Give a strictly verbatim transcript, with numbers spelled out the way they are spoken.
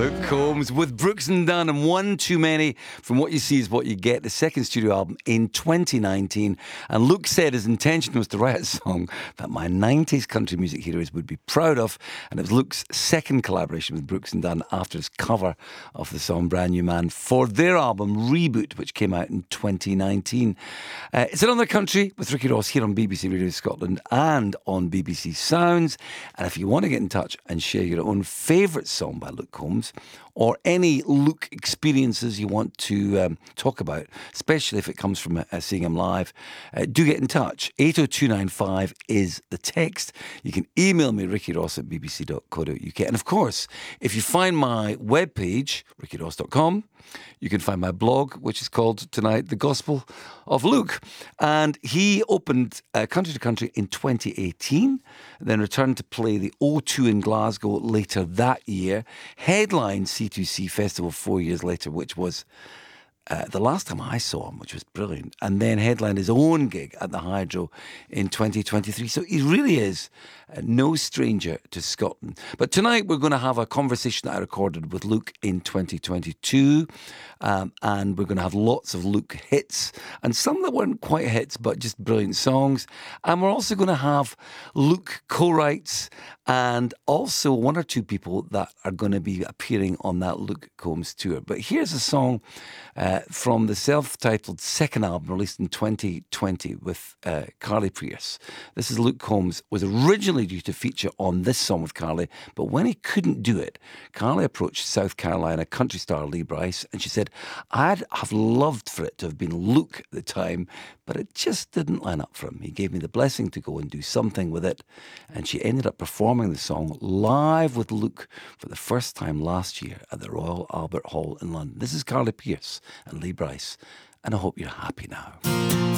Luke Combs with Brooks and Dunn and One Too Many from What You See Is What You Get, the second studio album in twenty nineteen. And Luke said his intention was to write a song that my nineties country music heroes would be proud of. And it was Luke's second collaboration with Brooks and Dunn after his cover of the song Brand New Man for their album Reboot, which came out in twenty nineteen. Uh, it's Another Country with Ricky Ross here on B B C Radio Scotland and on B B C Sounds. And if you want to get in touch and share your own favourite song by Luke Combs, or any Luke experiences you want to um, talk about, especially if it comes from uh, seeing him live, uh, do get in touch. eight oh two nine five is the text. You can email me, ricky ross at b b c dot co dot u k. And of course, if you find my webpage, ricky ross dot com, you can find my blog, which is called tonight The Gospel of Luke. And he opened uh, Country to Country in twenty eighteen, then returned to play the O two in Glasgow later that year, headlined C two C Festival four years later, which was uh, the last time I saw him, which was brilliant, and then headlined his own gig at the Hydro in twenty twenty-three. So he really is uh, no stranger to Scotland. But tonight we're going to have a conversation that I recorded with Luke in twenty twenty-two, um, and we're going to have lots of Luke hits, and some that weren't quite hits, but just brilliant songs. And we're also going to have Luke co-writes, and also one or two people that are going to be appearing on that Luke Combs tour. But here's a song uh, from the self-titled second album released in twenty twenty with uh, Carly Pearce. This is Luke Combs, was originally due to feature on this song with Carly, but when he couldn't do it, Carly approached South Carolina country star Lee Brice, and she said, I'd have loved for it to have been Luke at the time, but it just didn't line up for him. He gave me the blessing to go and do something with it, and she ended up performing the song live with Luke for the first time last year at the Royal Albert Hall in London. This is Carly Pearce and Lee Brice, and I hope you're happy now.